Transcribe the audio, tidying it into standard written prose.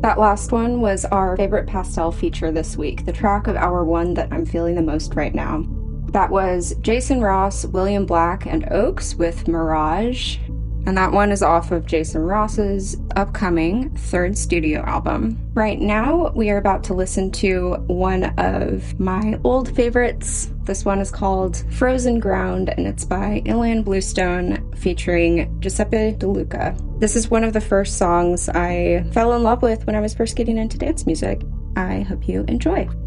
That last one was our favorite pastel feature this week, the track of Hour One that I'm feeling the most right now. That was Jason Ross, William Black, and Oaks with Mirage. And that one is off of Jason Ross's upcoming third studio album. Right now, we are about to listen to one of my old favorites. This one is called Frozen Ground, and it's by Ilan Bluestone featuring Giuseppe De Luca. This is one of the first songs I fell in love with when I was first getting into dance music. I hope you enjoy.